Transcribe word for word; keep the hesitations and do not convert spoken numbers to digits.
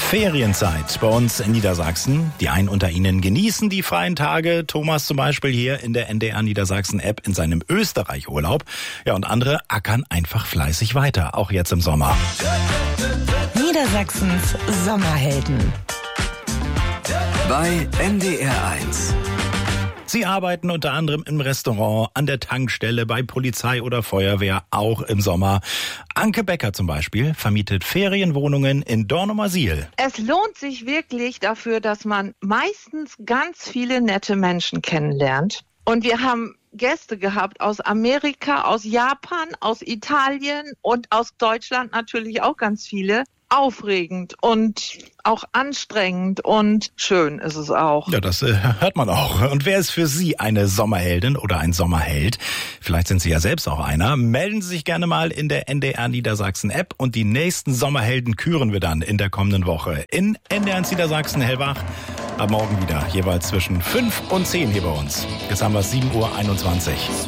Ferienzeit bei uns in Niedersachsen. Die einen unter Ihnen genießen die freien Tage. Thomas zum Beispiel hier in der N D R Niedersachsen-App in seinem Österreich-Urlaub. Ja, und andere ackern einfach fleißig weiter, auch jetzt im Sommer. Niedersachsens Sommerhelden bei N D R eins. Sie arbeiten unter anderem im Restaurant, an der Tankstelle, bei Polizei oder Feuerwehr, auch im Sommer. Anke Becker zum Beispiel vermietet Ferienwohnungen in Dornumersiel. Es lohnt sich wirklich dafür, dass man meistens ganz viele nette Menschen kennenlernt. Und wir haben Gäste gehabt aus Amerika, aus Japan, aus Italien und aus Deutschland natürlich auch ganz viele. Aufregend und auch anstrengend und schön ist es auch. Ja, das äh, hört man auch. Und wer ist für Sie eine Sommerheldin oder ein Sommerheld? Vielleicht sind Sie ja selbst auch einer. Melden Sie sich gerne mal in der N D R Niedersachsen App und die nächsten Sommerhelden küren wir dann in der kommenden Woche in N D R Niedersachsen Hellbach. Ab morgen wieder, jeweils zwischen fünf und zehn hier bei uns. Jetzt haben wir sieben Uhr einundzwanzig.